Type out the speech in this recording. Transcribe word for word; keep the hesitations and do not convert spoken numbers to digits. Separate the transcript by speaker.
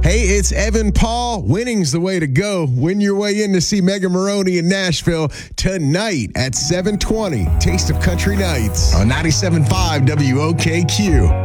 Speaker 1: Hey, it's Evan Paul. Winning's the way to go. Win your way in to see Megan Maroney in Nashville tonight at seven twenty. Taste of Country Nights on ninety-seven point five W O K Q.